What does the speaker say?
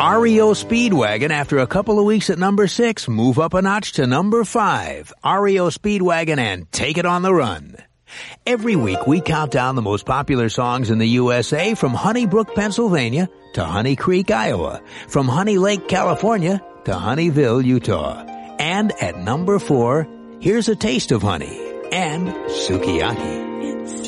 REO Speedwagon, after a couple of weeks at number 6, move up a notch to number 5. REO Speedwagon and Take It on the Run. Every week we count down the most popular songs in the USA, from Honeybrook, Pennsylvania to Honey Creek, Iowa, from Honey Lake, California to Honeyville, Utah. And at number 4, here's a taste of honey and sukiyaki.